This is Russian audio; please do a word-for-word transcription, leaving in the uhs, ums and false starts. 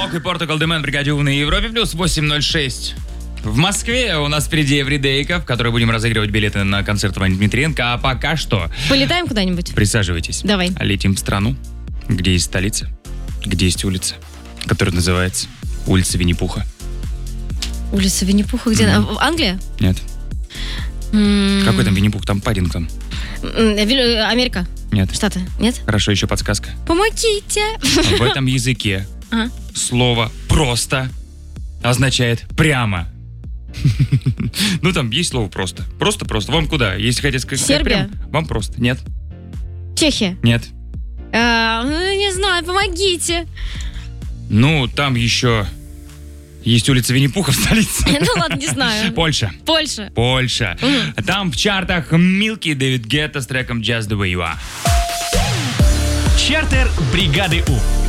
Лок и Португал Демен в бригаде У на Европе плюс восемь ноль шесть. В Москве у нас впереди Эвридейка, в которой будем разыгрывать билеты на концерт Вани Дмитриенко. А пока что... Полетаем куда-нибудь? Присаживайтесь. Давай. Летим в страну, где есть столица, где есть улица, которая называется улица Винни-Пуха. Улица Винни-Пуха где? Mm-hmm. Англия? Нет. Mm-hmm. Какой там Винни-Пух? Там Паддингтон. Mm-hmm. Америка? Нет. Штаты? Нет? Хорошо, еще подсказка. Помогите. В этом языке ага. слово «просто» означает «прямо». Ну, там есть слово «просто». Просто-просто. Вам куда? Если хотите сказать Сербия? прямо, вам просто. Нет. Чехия? Нет. А, ну, не знаю, помогите. Ну, там еще есть улица Винни-Пуха в столице. Ну, ладно, не знаю. Польша. Польша. Польша. Угу. Там в чартах Милки и Дэвид Гетта с треком «Just the way you are». Чартер бригады У.